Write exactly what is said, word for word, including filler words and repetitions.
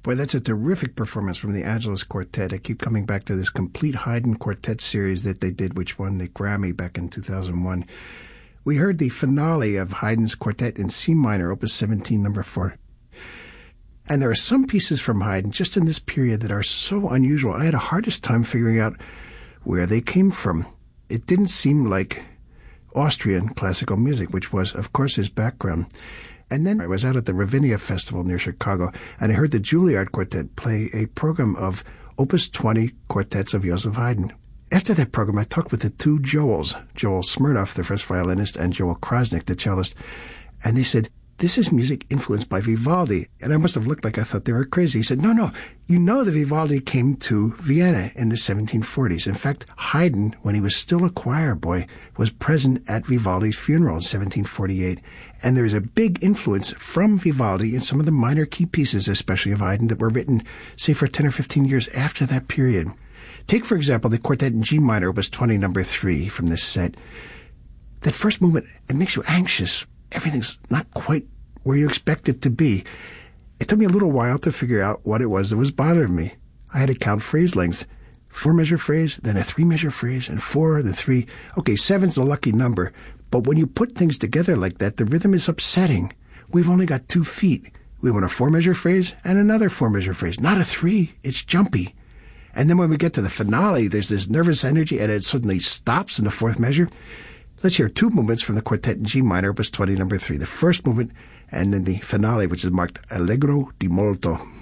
Boy, that's a terrific performance from the Angelus Quartet. I keep coming back to this complete Haydn quartet series that they did, which won the Grammy back in two thousand one. We heard the finale of Haydn's quartet in C minor, Opus seventeen, number four. And there are some pieces from Haydn just in this period that are so unusual. I had a hardest time figuring out where they came from. It didn't seem like Austrian classical music, which was, of course, his background. And then I was out at the Ravinia Festival near Chicago, and I heard the Juilliard Quartet play a program of Opus twenty quartets of Joseph Haydn. After that program, I talked with the two Joels, Joel Smirnoff, the first violinist, and Joel Krasnick, the cellist, and they said, this is music influenced by Vivaldi. And I must have looked like I thought they were crazy. He said, no, no, you know that Vivaldi came to Vienna in the seventeen forties. In fact, Haydn, when he was still a choir boy, was present at Vivaldi's funeral in seventeen forty-eight. And there is a big influence from Vivaldi in some of the minor key pieces, especially of Haydn, that were written, say, for ten or fifteen years after that period. Take, for example, the quartet in G minor, Opus twenty, number three, from this set. That first movement, it makes you anxious. Everything's not quite where you expect it to be. It took me a little while to figure out what it was that was bothering me. I had to count phrase length. Four-measure phrase, then a three-measure phrase, and four, then three. Okay, seven's a lucky number. But when you put things together like that, the rhythm is upsetting. We've only got two feet. We want a four-measure phrase and another four-measure phrase. Not a three. It's jumpy. And then when we get to the finale, there's this nervous energy, and it suddenly stops in the fourth measure. Let's hear two movements from the quartet in G minor, Opus twenty, number three. The first movement, and then the finale, which is marked Allegro di molto.